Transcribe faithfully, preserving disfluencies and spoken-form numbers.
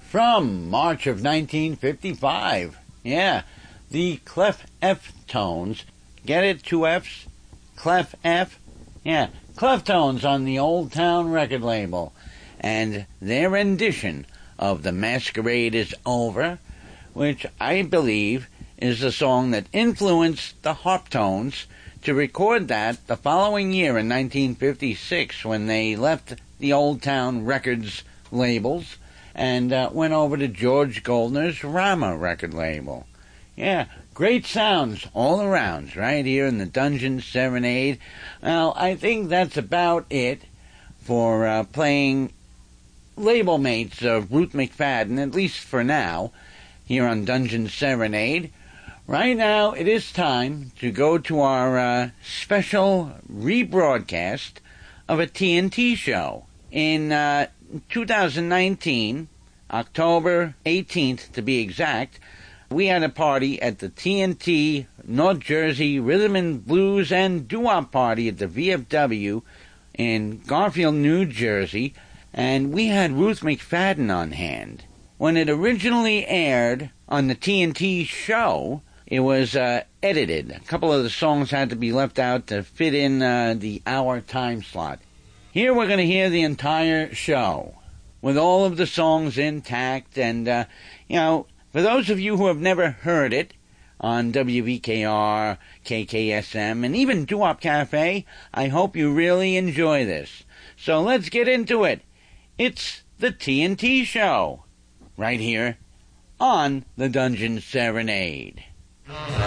from March of nineteen fifty-five. Yeah, the Clef F Tones. Get it? Two F's? Clef F? Yeah, Cleftones on the Old Town record label. And their rendition of The Masquerade is Over, which I believe is the song that influenced the Harptones to record that the following year in nineteen fifty-six when they left the Old Town Records labels and uh, went over to George Goldner's Rama record label. Yeah, great sounds all around right here in the Dungeon Serenade. Well, I think that's about it for uh, playing label mates of Ruth McFadden, at least for now, here on Dungeon Serenade. Right now, it is time to go to our uh, special rebroadcast of a T N T show. In uh, two thousand nineteen, October eighteenth to be exact, we had a party at the T N T North Jersey Rhythm and Blues and Doo-Wop Party at the V F W in Garfield, New Jersey, and we had Ruth McFadden on hand. When it originally aired on the T N T show, it was uh, edited. A couple of the songs had to be left out to fit in uh, the hour time slot. Here we're going to hear the entire show with all of the songs intact. And, uh, you know, for those of you who have never heard it on W V K R, K K S M, and even Doo-Wop Cafe, I hope you really enjoy this. So let's get into it. It's the T N T show right here on the Dungeon Serenade.